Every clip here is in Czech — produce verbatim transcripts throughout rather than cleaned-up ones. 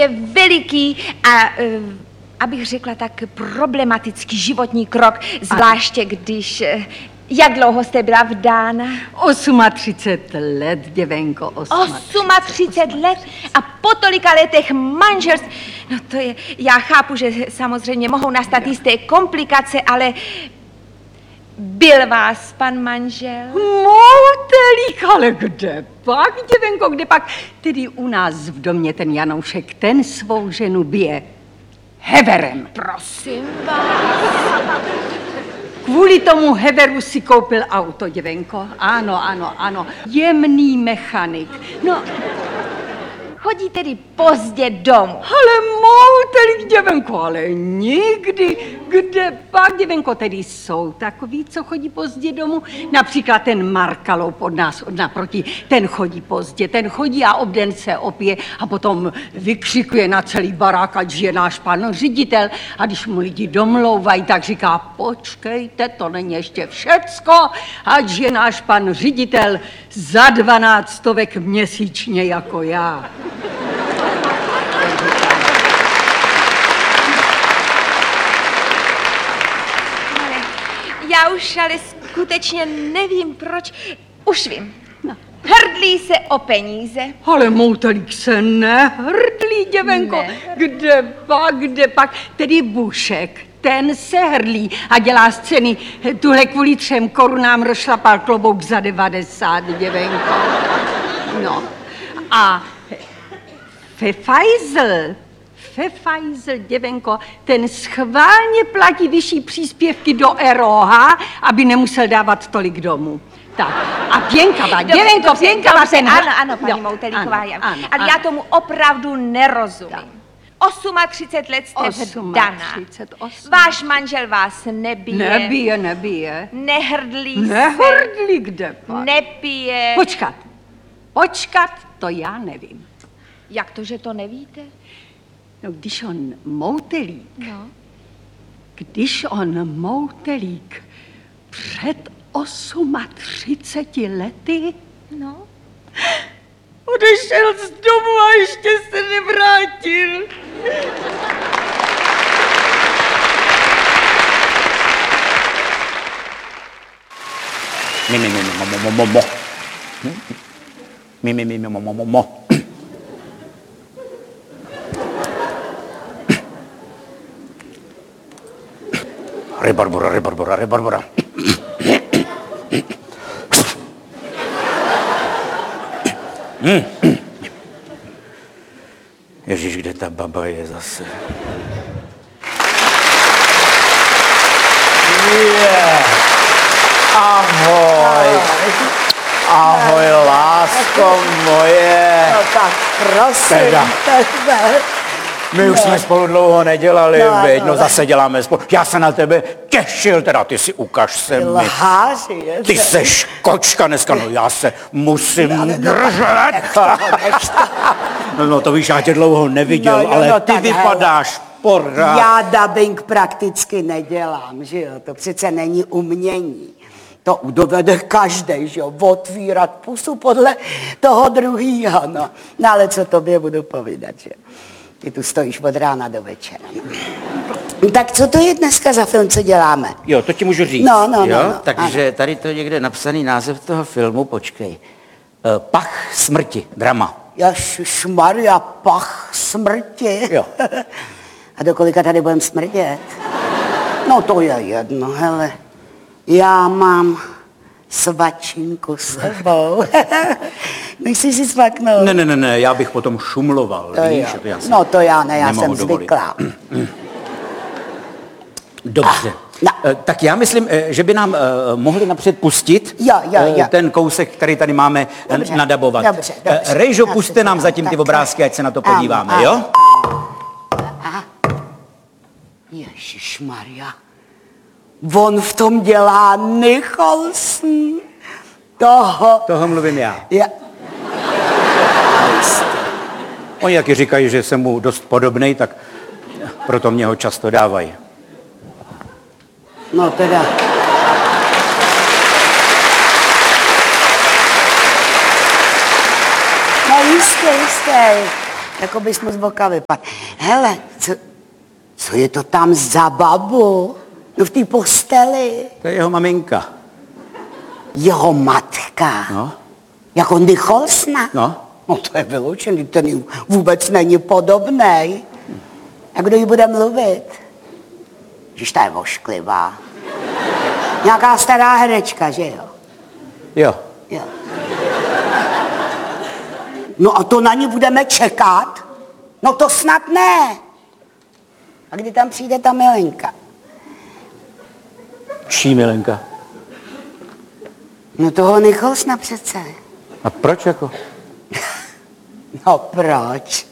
skutečně veliký a, uh, abych řekla tak, problematický životní krok, zvláště když... Uh, jak dlouho jste byla vdána? třicet osm let, děvenko, třicet osm let a po tolika letech manželství. No to je, já chápu, že samozřejmě mohou nastat jisté komplikace, ale byl vás pan manžel? Moutelík, ale kde pak, děvenko, kde pak? Tedy u nás v domě ten Janoušek, ten svou ženu bije heverem. Prosím vás. Kvůli tomu heveru si koupil auto, děvenko. Ano, ano, ano. Jemný mechanik. No, chodí tedy pozdě domů. Ale moutelík, děvenko, ale nikdy. Kde pak, děvenko, tedy jsou takový, co chodí pozdě domů? Například ten Markalou od nás, od naproti, ten chodí pozdě, ten chodí a obden se opije a potom vykřikuje na celý barák, ať je náš pan ředitel. A když mu lidi domlouvají, tak říká, počkejte, to není ještě všecko, ať je náš pan ředitel za dvanáctovek měsíčně jako já. Já už ale skutečně nevím, proč. Už vím. No. Hrdlí se o peníze. Ale moutelík se nehrdlí, děvenko. Ne. Kde pak, kde pak? Tedy Bušek, ten se hrdlí a dělá scény. Tuhle kvůli třem korunám rozšlapal klobouk za devadesát, děvenko. No. A Pfeiffer, Pfeiffer, děvenko, ten schválně platí vyšší příspěvky do R O H, aby nemusel dávat tolik domů. Tak, a Pěnkava, děvenko, Pěnkava ten... Ano, ano, paní no, Moutelíková, ano, ano, ale ano. Já tomu opravdu nerozumím. třicet osm let jste vdaná. Váš manžel vás nebije. Nebije, nebije. Nehrdlí se. Nehrdlí, kde pak? Nepije. Počkat, počkat, to já nevím. Jak to, že to nevíte? No, když on moutelík, no. když on moutelík před třiceti osmi lety, no. odešel z domu a ještě se nevrátil. Mi, mi, mi, mi, mo, mo, mo, mo. Mi, mi, mi, mi, mo, mo, mo, mo. Re Barbora, re Barbora, re Barbora. Hmm. Ježíš, kde ta baba je zase? Yeah. Ahoj. Ahoj, lásko moje. No tak prosím tebe. My už no. jsme spolu dlouho nedělali, no, veď, no. no zase děláme spolu. Já se na tebe těšil, teda ty si ukaž se mi. Lháři, je Ty seš kočka dneska, no já se musím no, držet. Nech to, nech to. No, no to víš, já tě dlouho neviděl, no, ale no, ty vypadáš pořád. Já dubbing prakticky nedělám, že jo, to přece není umění. To dovede každej, že jo, otvírat pusu podle toho druhýho, no. No ale co tobě budu povídat, že jo. Ty tu stojíš od rána do večera. Tak co to je dneska za film, co děláme? Jo, to ti můžu říct. No, no, jo? no, no. Takže ano. Tady to někde napsaný název toho filmu, počkej. Pach smrti, drama. Ježišmarja, pach smrti. Jo. A do kolika tady budeme smrdět? No to je jedno, hele. Já mám svačinku s sebou. Nechci si svaknout? Ne, ne, ne, ne, já bych potom šumloval. To víš, to já no to já ne, já jsem zvyklá. Dobře. No. Tak já myslím, že by nám mohli napřed pustit jo, jo, jo. ten kousek, který tady máme dobře, nadabovat. Dobře, dobře. Rejžo, puste nám zatím ty obrázky, ať se na to podíváme, ano, jo? Aha. Ježišmarja. On v tom dělá Nicholson. Toho. Toho mluvím já. Ja. Oni taky říkají, že jsem mu dost podobnej, tak proto mě ho často dávají. No teda. No jistě, jistě. jako bys mu z boka vypadl. Hele, co, co je to tam za babu? No v té posteli. To je jeho maminka. Jeho matka. No. Jako Nicholsona. No. No to je vyloučený, ten jí vůbec není podobnej. A kdo jí bude mluvit? Když ta je vošklivá. Nějaká stará herečka, že jo? Jo. Jo. No a to na ní budeme čekat? No to snad ne. A kdy tam přijde ta milenka? Čí milenka? No toho Nicholsona přece. A proč jako? No proč?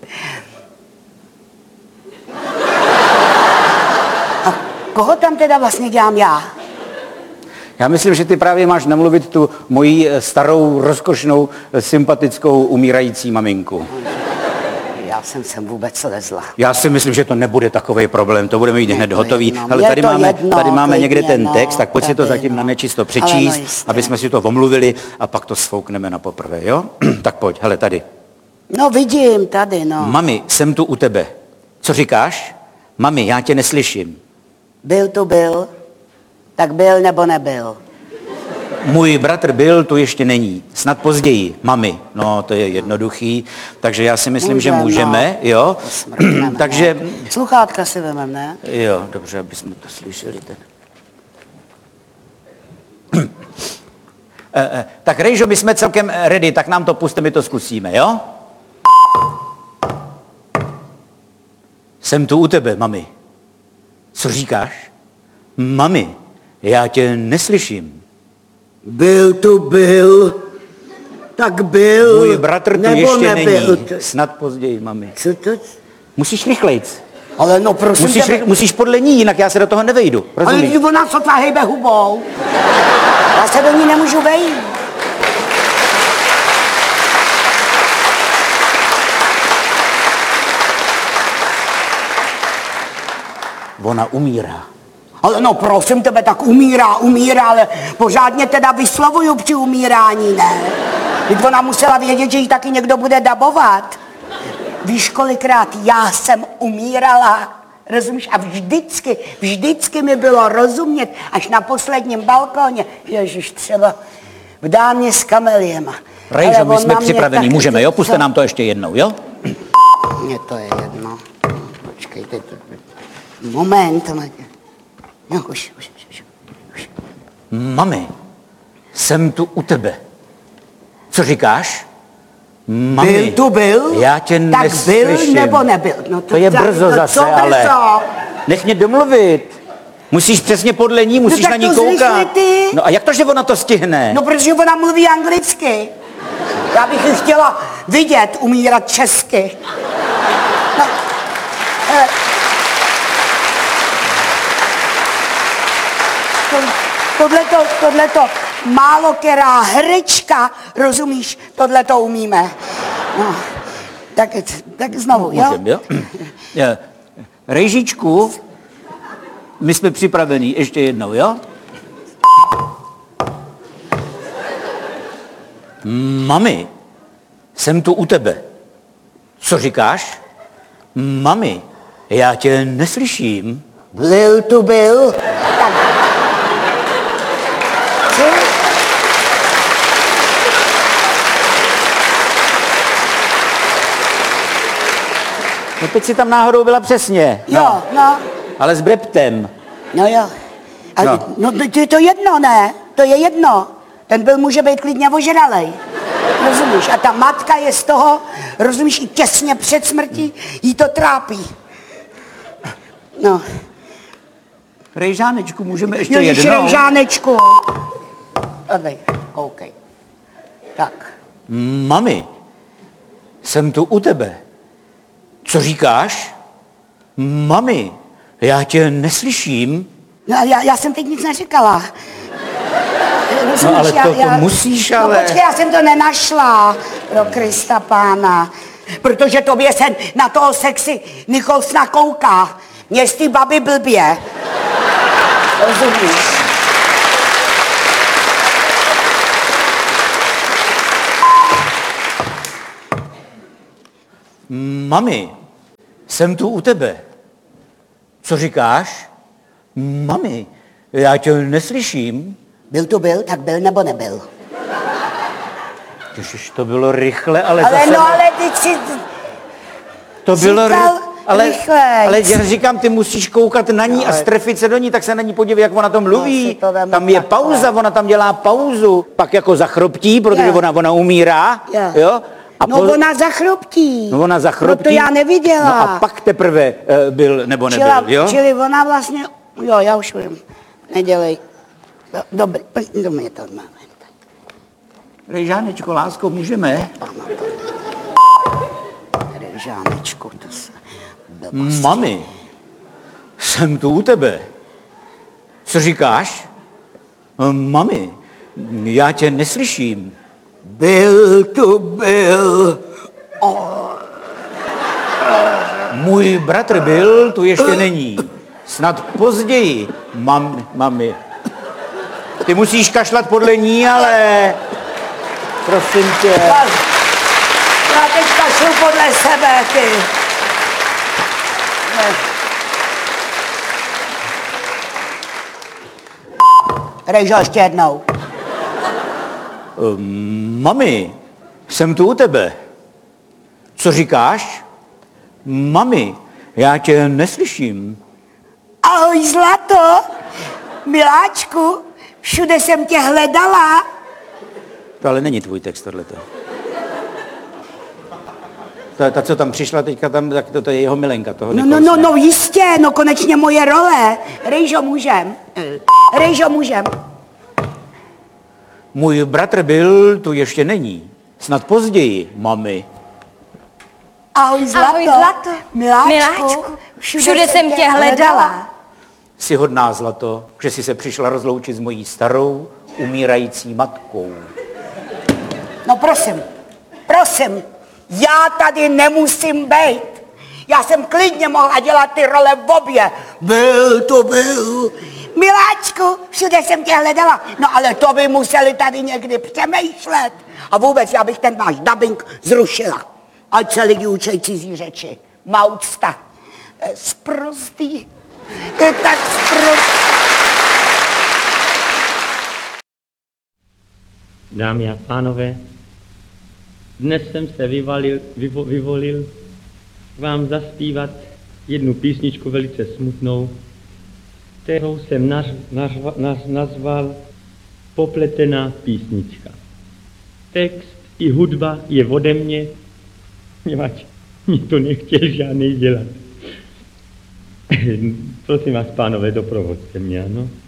A koho tam teda vlastně dělám já? Já myslím, že ty právě máš namluvit tu moji starou, rozkošnou, sympatickou, umírající maminku. Já jsem sem vůbec lezla. Já si myslím, že to nebude takový problém, to budeme mít hned to hotový. jedno, Ale je tady to máme, jedno, tady máme někde klidně, ten no, text, tak pojď si to tady, zatím no. na nečisto Ale přečíst, no jistě. aby jsme si to omluvili a pak to sfoukneme na poprvé, jo? Tak pojď, hele, tady. No vidím, tady, no. Mami, jsem tu u tebe. Co říkáš? Mami, já tě neslyším. Byl tu byl, tak byl nebo nebyl. Můj bratr byl, tu ještě není. Snad později. Mami, no to je jednoduchý, takže já si myslím, že můžeme, no. jo? To smrkneme, Takže, no. Sluchátka si vemem, ne? jo, dobře, aby jsme to slyšeli. Tak. Eh, eh, tak Rejžo, my jsme celkem ready, tak nám to puste, my to zkusíme, jo? Jsem tu u tebe, mami. Co říkáš? Mami, já tě neslyším. Byl tu byl, tak byl, Můj bratr tu nebo ještě nebyl. není. Snad později, mami. Co to? Musíš rychlejc. Ale no prosím Musíš, tebe. ry- musíš podle ní, jinak já se do toho nevejdu. Ale Rozumíš? když ona sotva hejbe hubou. Já se do ní nemůžu vejít. Ona umírá. Ale no prosím tebe, tak umírá, umírá, ale pořádně teda vyslovuju při umírání, ne? Teď ona musela vědět, že jí taky někdo bude dabovat. Víš, kolikrát já jsem umírala, rozumíš? A vždycky, vždycky mi bylo rozumět, až na posledním balkóně, ježiš, třeba v dámě s kameliema. Rejžo, Ale my on jsme na mě připraveni, taky- můžeme, jo? Puste co? nám to ještě jednou, jo? Mně to je jedno. Počkejte, to... moment. No, už, už, už, už. Mami, jsem tu u tebe. Co říkáš? Mami, Byl tu byl? já tě tak neslyším. byl nebo nebyl? No To je za- brzo no zase, co ale brzo? nech mě domluvit. Musíš přesně podle ní, musíš tak na ní to zrychli koukat. ty. No a jak to, že ona to stihne? No, protože ona mluví anglicky. Já bych ji chtěla vidět umírat česky. No, eh, to, tohleto, tohleto málo která herečka, rozumíš, tohleto umíme. No, tak, tak znovu, jo? Můžem, jo? Je, Rejžičku, my jsme připraveni, ještě jednou, jo? Mami, jsem tu u tebe. Co říkáš? Mami, já tě neslyším. Byl tu byl. Tak. Co? No teď si tam náhodou byla přesně. Jo, no. Ale s breptem. No jo. A, no. No. no to je to jedno, ne? To je jedno. Ten byl může být klidně ožralej. Rozumíš? A ta matka je z toho, rozumíš, i těsně před smrtí, jí to trápí. No. Rejžánečku, můžeme ještě Ježiš, jednou? Rejžánečku. Tady, OK. Tak. Mami, jsem tu u tebe. Co říkáš? Mami, já tě neslyším. No já, já jsem teď nic neříkala. Rozumíš, No ale já, to- to já, musíš, no, ale- počkej, já jsem to nenašla, pro Krista pána. Protože tobě se na toho sexy Nicholsona kouká. Mě z té baby blbě. Rozumíš? Mami, jsem tu u tebe. Co říkáš? Mami, já tě neslyším. Byl tu byl, tak byl nebo nebyl? Ježiš, to bylo rychle, ale, Ale zase... no, ale ty si... To bylo říkal ry... ale, rychlejc. ale já říkám, ty musíš koukat na ní a strefit se do ní, tak se na ní podívej, jak ona tam Já mluví. si to vemu Tam je takhle. pauza, ona tam dělá pauzu. Pak jako zachroptí, protože Jo. ona, ona umírá. Jo. Jo? A No ona zachruptí. no ona zachruptí. No to já neviděla. No a pak teprve uh, byl nebo nebyl, Čila, jo? Čili ona vlastně... Jo, já už vím. Nedělej. Do, dobrý, pojď do mě to máme. Rejžánečko, lásko, můžeme? Rejžánečku, to se... Mami, jsem tu u tebe. Co říkáš? Mami, já tě neslyším. Byl tu byl. Můj bratr byl, tu ještě není. Snad později, mam, mami. Ty musíš kašlat podle ní, ale... Prosím tě. Já, já teďka šel podle sebe, ty. Ne. Rejžo, ještě jednou. Um, mami, jsem tu u tebe. Co říkáš? Mami, já tě neslyším. Ahoj, zlato. Miláčku, všude jsem tě hledala. To ale není tvůj text, tohleto. Ta, ta, co tam přišla teďka, tam, tak to, to je jeho milenka, toho No, no, no, no, jistě, no konečně moje role. Rejžo, můžem. Rejžo, můžem. Můj bratr byl, tu ještě není. Snad později, mami. Ahoj, zlato. Ahoj, zlato. Miláčku, Miláčku, všude, všude jsem tě hledala. Jsi hodná, zlato, že jsi se přišla rozloučit s mojí starou, umírající matkou. No prosím, prosím, já tady nemusím být. Já jsem klidně mohla dělat ty role v obě. Byl to byl. Miláčku, všude jsem tě hledala. No ale to by museli tady někdy přemýšlet. A vůbec já bych ten váš dubbing zrušila. Ať se lidi učej cizí řeči. Má úcta. Sprostý. Je tak sprostý. Dámy a pánové, dnes jsem se vyvalil, vyvo, vyvolil vám zaspívat jednu písničku velice smutnou, kterou jsem nař, nařva, nař, nazval Popletená písnička. Text i hudba je ode mě, poněvadž mi to nechtěl žádnej dělat. Prosím vás, pánové, doprovoďte mě, ano?